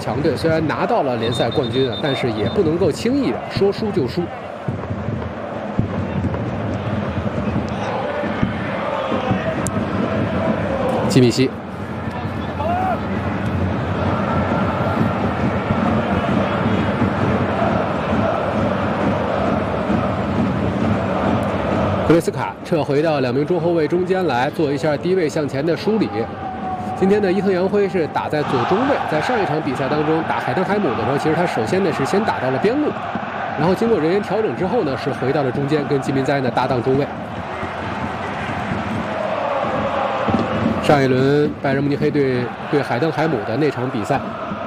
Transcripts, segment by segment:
强队，虽然拿到了联赛冠军啊，但是也不能够轻易的说输就输。基米希。 格雷斯卡撤回到2名中后卫中间来做一下低位向前的梳理。今天呢，伊藤洋辉是打在左中卫，在上一场比赛当中打海登海姆的时候，其实他首先呢是先打到了边路，然后经过人员调整之后呢，是回到了中间跟季民哉呢搭档中卫。上一轮拜仁慕尼黑队对海登海姆的那场比赛，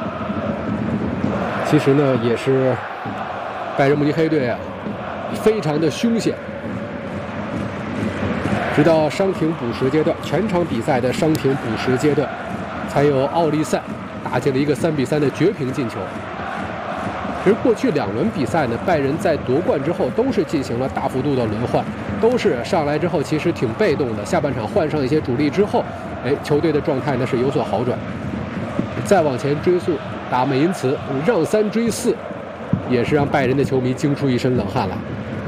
其实呢也是拜仁慕尼黑队啊非常的凶险。 直到伤停补时阶段，全场比赛的伤停补时阶段，才有奥利塞打进了一个3比3的绝平进球。其实过去2轮比赛呢，拜仁在夺冠之后都是进行了大幅度的轮换，都是上来之后其实挺被动的，下半场换上一些主力之后，球队的状态呢是有所好转。再往前追溯，打美因茨让3追4，也是让拜仁的球迷惊出一身冷汗来。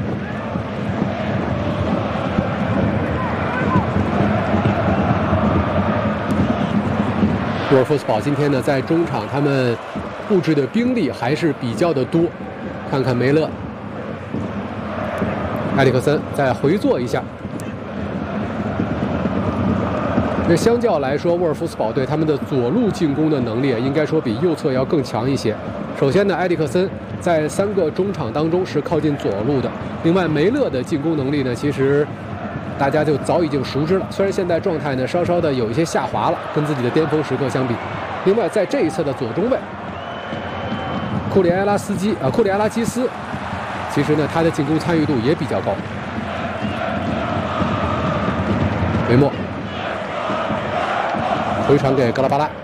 沃尔夫斯堡今天呢，在中场他们布置的兵力还是比较的多。看看梅勒、埃里克森再回做一下。那相较来说，沃尔夫斯堡队他们的左路进攻的能力应该说比右侧要更强一些。首先呢，埃里克森在3个中场当中是靠近左路的。另外，梅勒的进攻能力呢，其实 大家就早已经熟知了，虽然现在状态呢稍稍的有一些下滑了，跟自己的巅峰时刻相比。另外，在这一侧的左中卫库里埃拉基斯，其实呢他的进攻参与度也比较高。维莫回传给格拉巴拉，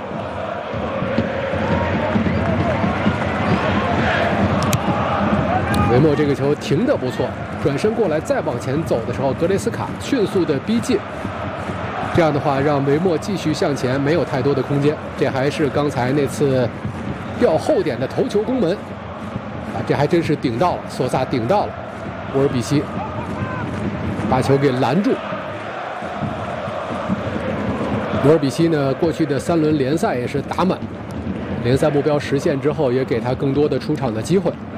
维莫这个球停得不错。 转身过来，再往前走的时候，格雷斯卡迅速的逼近，这样的话让维莫继续向前，没有太多的空间。这还是刚才那次吊后点的头球攻门啊，这还真是顶到了，索萨顶到了，沃尔比希把球给拦住。沃尔比希呢，过去的3轮联赛也是打满，联赛目标实现之后，也给他更多的出场的机会。